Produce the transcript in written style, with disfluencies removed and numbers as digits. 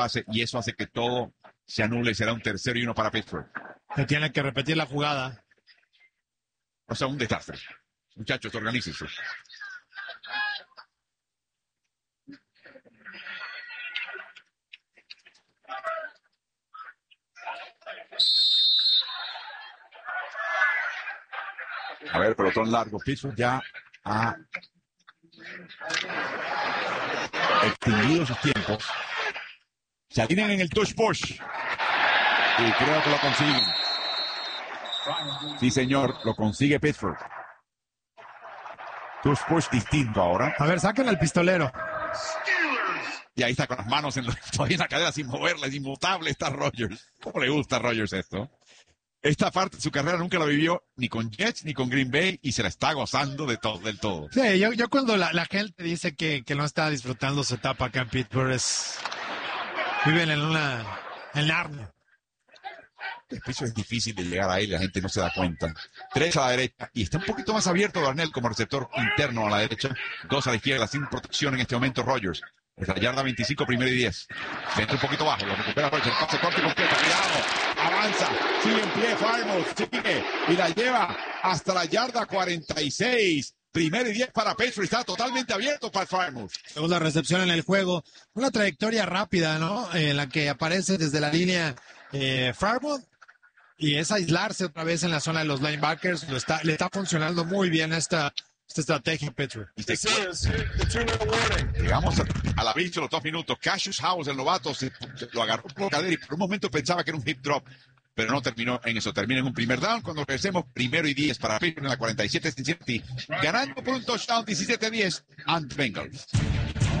pase y eso hace que todo se anule y será un 3rd y 1 para Pittsburgh. Se tiene que repetir la jugada. O sea, un desastre. Muchachos, organícense. A ver, pelotón largo. Pittsburgh ya ha extinguido sus tiempos. Se alinean en el touch push. Y creo que lo consiguen. Sí, señor, lo consigue Pittsburgh. Touch push distinto ahora. A ver, saquen al pistolero. Y ahí está con las manos todavía en la cadera sin moverla. Es inmutable está Rodgers. ¿Cómo le gusta a Rodgers esto? Esta parte de su carrera nunca la vivió ni con Jets ni con Green Bay y se la está gozando del todo. Sí, yo cuando la gente dice que no está disfrutando su etapa acá en Pittsburgh viven en Narnia. El piso es difícil de llegar a él, la gente no se da cuenta. 3 a la derecha y está un poquito más abierto Darnell como receptor interno a la derecha. 2 a la izquierda, sin protección en este momento Rodgers. Es la yarda 25, 1st y 10. Se entra un poquito bajo, lo recupera Rodgers, pase corto y completo, cuidado, avanza, sigue en pie, Farmouth, sigue y la lleva hasta la yarda 46. 1st y 10 para Pittsburgh, está totalmente abierto para Farmouth. Segunda recepción en el juego, una trayectoria rápida, ¿no? En la que aparece desde la línea Farmouth y es aislarse otra vez en la zona de los linebackers. Le está funcionando muy bien esta estrategia Pittsburgh. Llegamos a la brecha de los 2 minutos. Cassius House, el novato, lo agarró por la cadera y por un momento pensaba que era un hip drop, pero no terminó en eso. Termina en un primer down. Cuando regresemos, 1st y 10 para Pittsburgh en la 47 Cincinnati, ganando por un touchdown 17-10 ante Bengals.